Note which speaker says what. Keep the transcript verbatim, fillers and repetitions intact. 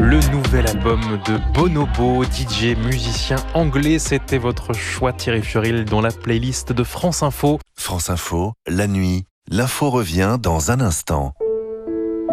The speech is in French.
Speaker 1: Le nouvel album de Bonobo, D J musicien anglais, c'était votre choix Thierry Furil dans la playlist de France Info.
Speaker 2: France Info, la nuit, l'info revient dans un instant.